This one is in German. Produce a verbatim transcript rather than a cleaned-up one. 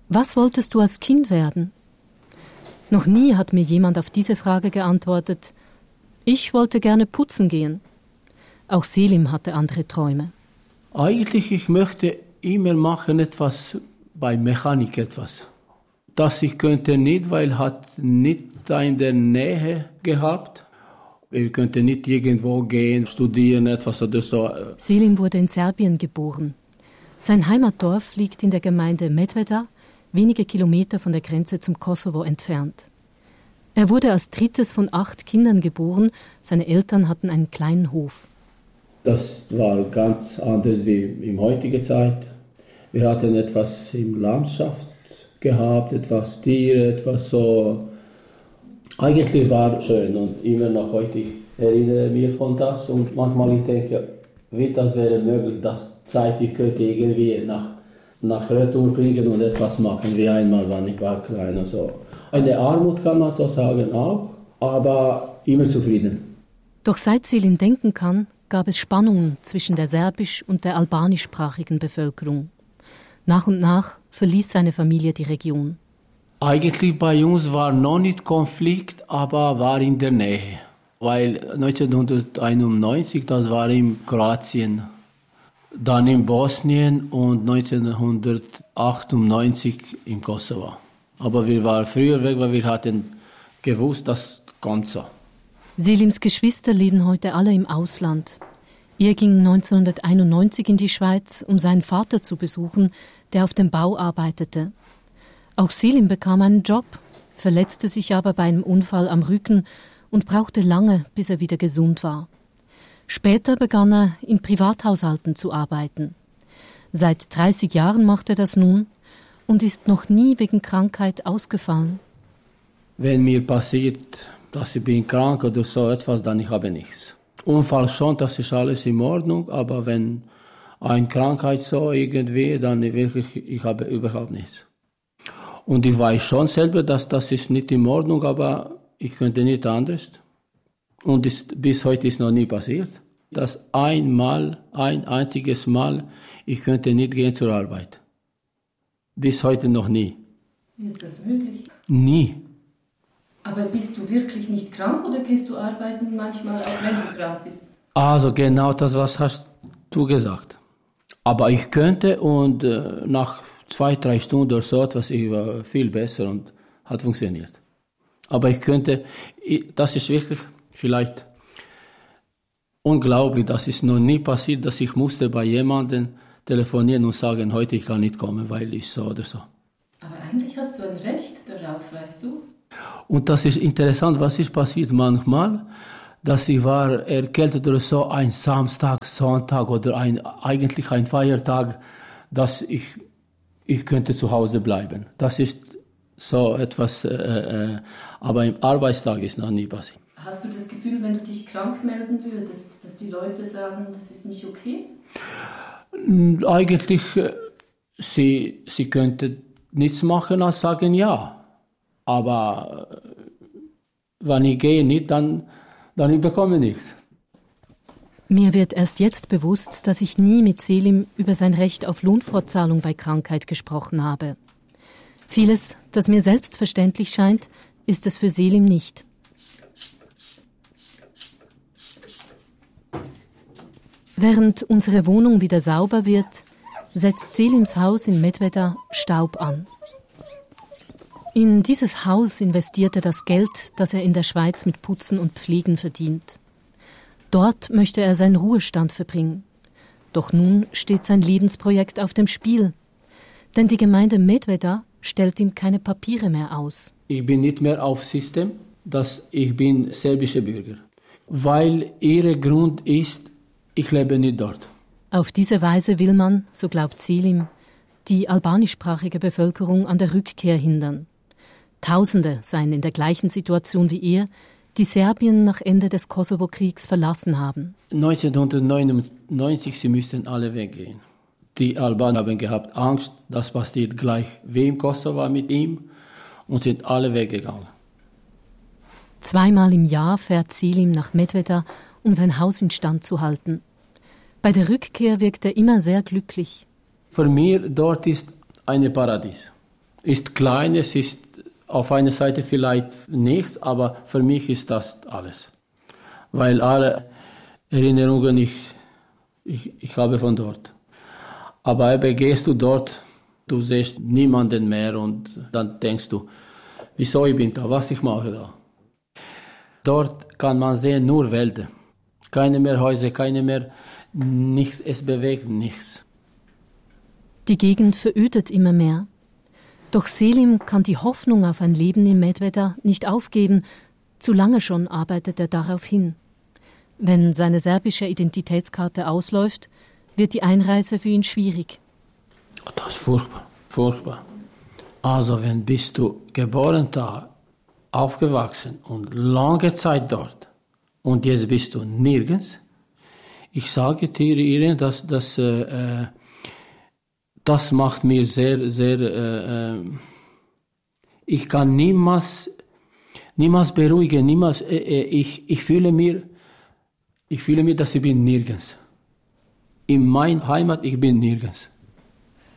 Was wolltest du als Kind werden? Noch nie hat mir jemand auf diese Frage geantwortet. Ich wollte gerne putzen gehen. Auch Selim hatte andere Träume. Eigentlich, ich möchte immer machen etwas bei Mechanik etwas. Das ich könnte nicht, weil hat nicht in der Nähe gehabt. Ich könnte nicht irgendwo gehen, studieren, etwas oder so. Selim wurde in Serbien geboren. Sein Heimatdorf liegt in der Gemeinde Medveda, wenige Kilometer von der Grenze zum Kosovo entfernt. Er wurde als drittes von acht Kindern geboren. Seine Eltern hatten einen kleinen Hof. Das war ganz anders wie in heutiger Zeit. Wir hatten etwas in Landschaft gehabt, etwas Tiere, etwas so. Eigentlich war es schön und immer noch heute, ich erinnere mich von das und manchmal ich denke, wie das wäre möglich, dass Zeit ich könnte irgendwie nach, nach Retour bringen und etwas machen, wie einmal, wann ich war klein und so. Eine Armut kann man so sagen auch, aber immer zufrieden. Doch seit Selim denken kann, gab es Spannungen zwischen der serbisch- und der albanischsprachigen Bevölkerung. Nach und nach verließ seine Familie die Region. Eigentlich bei uns war noch nicht Konflikt, aber war in der Nähe. Weil neunzehnhunderteinundneunzig, das war in Kroatien, dann in Bosnien und neunzehnhundertachtundneunzig im Kosovo. Aber wir waren früher weg, weil wir hatten gewusst, das kommt so. Selims Geschwister leben heute alle im Ausland. Er ging neunzehnhunderteinundneunzig in die Schweiz, um seinen Vater zu besuchen, der auf dem Bau arbeitete. Auch Selim bekam einen Job, verletzte sich aber bei einem Unfall am Rücken und brauchte lange, bis er wieder gesund war. Später begann er, in Privathaushalten zu arbeiten. Seit dreißig Jahren macht er das nun und ist noch nie wegen Krankheit ausgefallen. Wenn mir passiert, dass ich bin krank oder so etwas, dann ich habe nichts. Unfall schon, das ist alles in Ordnung, aber wenn eine Krankheit so irgendwie, dann wirklich, ich habe überhaupt nichts. Und ich weiß schon selber, dass das ist nicht in Ordnung, aber ich könnte nicht anders. Und ist, bis heute ist noch nie passiert. Dass einmal, ein einziges Mal, ich könnte nicht gehen zur Arbeit. Bis heute noch nie. Wie ist das möglich? Nie. Aber bist du wirklich nicht krank oder gehst du arbeiten manchmal, auch wenn du krank bist? Also genau das, was hast du gesagt. Aber ich könnte und äh, nach zwei, drei Stunden oder so etwas, ich war viel besser und hat funktioniert. Aber ich könnte, das ist wirklich vielleicht unglaublich, das ist noch nie passiert, dass ich musste bei jemandem telefonieren und sagen, heute ich kann nicht kommen, weil ich so oder so. Aber eigentlich hast du ein Recht darauf, weißt du? Und das ist interessant, was ist passiert manchmal, dass ich war erkältet oder so, ein Samstag, Sonntag oder ein, eigentlich ein Feiertag, dass ich, ich könnte zu Hause bleiben. Das ist so etwas, äh, äh, aber im Arbeitstag ist noch nie passiert. Hast du das Gefühl, wenn du dich krank melden würdest, dass die Leute sagen, das ist nicht okay? Eigentlich, äh, sie, sie könnten nichts machen als sagen ja. Aber äh, wenn ich gehe nicht, dann, dann ich bekomme nichts. Mir wird erst jetzt bewusst, dass ich nie mit Selim über sein Recht auf Lohnfortzahlung bei Krankheit gesprochen habe. Vieles, das mir selbstverständlich scheint, ist es für Selim nicht. Während unsere Wohnung wieder sauber wird, setzt Selims Haus in Medveda Staub an. In dieses Haus investiert er das Geld, das er in der Schweiz mit Putzen und Pflegen verdient. Dort möchte er seinen Ruhestand verbringen. Doch nun steht sein Lebensprojekt auf dem Spiel. Denn die Gemeinde Medveda stellt ihm keine Papiere mehr aus. Ich bin nicht mehr auf System, dass ich bin serbischer Bürger. Weil ihr Grund ist, ich lebe nicht dort. Auf diese Weise will man, so glaubt Selim, die albanischsprachige Bevölkerung an der Rückkehr hindern. Tausende seien in der gleichen Situation wie er, die Serbien nach Ende des Kosovo-Kriegs verlassen haben. neunzehnhundertneunundneunzig, sie müssten alle weggehen. Die Albaner haben gehabt Angst, das passiert gleich wie im Kosovo mit ihm und sind alle weggegangen. Zweimal im Jahr fährt Selim nach Medveda, um sein Haus instand zu halten. Bei der Rückkehr wirkt er immer sehr glücklich. Für mich dort ist ein Paradies. ist klein, es ist auf einer Seite vielleicht nichts, aber für mich ist das alles. Weil alle Erinnerungen ich, ich, ich habe von dort. Aber eben gehst du dort, du siehst niemanden mehr und dann denkst du, wieso ich bin da, was ich mache da. Dort kann man sehen nur Wälder. Keine mehr Häuser, keine mehr, nichts, es bewegt nichts. Die Gegend verödet immer mehr. Doch Selim kann die Hoffnung auf ein Leben in Medveda nicht aufgeben. Zu lange schon arbeitet er darauf hin. Wenn seine serbische Identitätskarte ausläuft, wird die Einreise für ihn schwierig. Das ist furchtbar, furchtbar. Also wenn bist du geboren da, aufgewachsen und lange Zeit dort und jetzt bist du nirgends. Ich sage dir, Irene, dass das äh, das macht mir sehr, sehr. Äh, ich kann niemals, niemals beruhigen, niemals. Äh, ich, ich fühle mir, ich fühle mir, dass ich bin nirgends. In meiner Heimat ich bin nirgends.